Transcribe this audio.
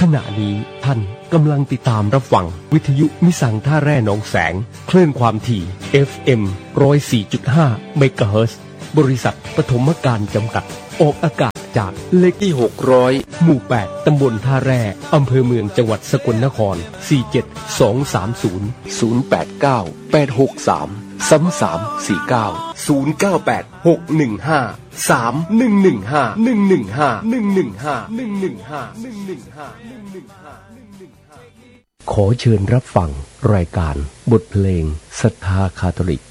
ขณะนี้ท่านกำลังติดตามรับฟังวิทยุมิสังท่าแร่หนองแสงคลื่นความถี่ FM 104.5 เมกะเฮิรตซ์ บริษัทปฐมการจำกัดออกอากาศจากเลขที่600หมู่8ตำบลท่าแร่อำเภอเมืองจังหวัดสกลนคร4720863 ขอเชิญรับฟังรายการบทเพลงศรัทธาคาทอลิก